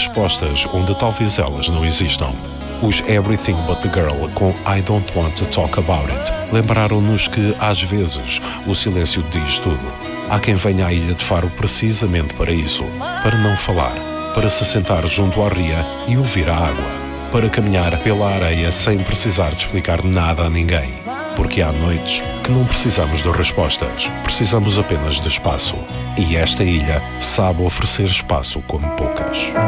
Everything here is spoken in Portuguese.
respostas onde talvez elas não existam. Os Everything But The Girl com I Don't Want To Talk About It lembraram-nos que, às vezes, o silêncio diz tudo. Há quem venha à Ilha de Faro precisamente para isso, para não falar, para se sentar junto à ria e ouvir a água, para caminhar pela areia sem precisar de explicar nada a ninguém. Porque há noites que não precisamos de respostas, precisamos apenas de espaço. E esta ilha sabe oferecer espaço como poucas.